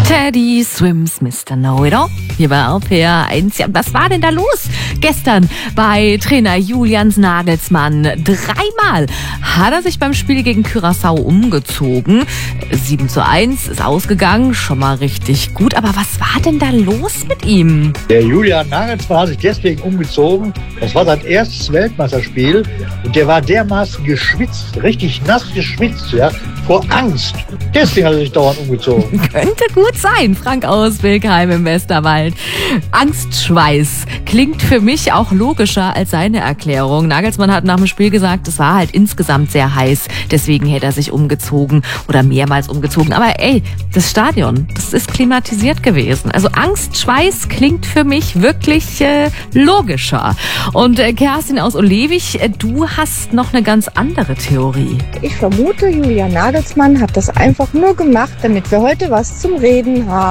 Teddy Swims Mr. Know-It-All hier bei RPR 1. Ja, was war denn da los gestern bei Trainer Julian Nagelsmann? 3-mal hat er sich beim Spiel gegen Curaçao umgezogen. 7:1 ist ausgegangen, schon mal richtig gut. Aber was war denn da los mit ihm? Der Julian Nagelsmann hat sich deswegen umgezogen. Das war sein erstes Weltmeisterspiel. Und der war dermaßen geschwitzt, richtig nass geschwitzt, ja, vor Angst. Deswegen hat er sich dauernd umgezogen. Könnte gut sein, Frank aus Wilkheim im Westerwald. Angstschweiß klingt für mich auch logischer als seine Erklärung. Nagelsmann hat nach dem Spiel gesagt, es war halt insgesamt sehr heiß. Deswegen hätte er sich umgezogen oder mehrmals umgezogen. Aber ey, das Stadion, das ist klimatisiert gewesen. Also Angstschweiß klingt für mich wirklich logischer. Und Kerstin aus Olewig, du hast noch eine ganz andere Theorie. Ich vermute, Julian Nagelsmann hat das einfach nur gemacht, damit wir heute was zum Reden haben.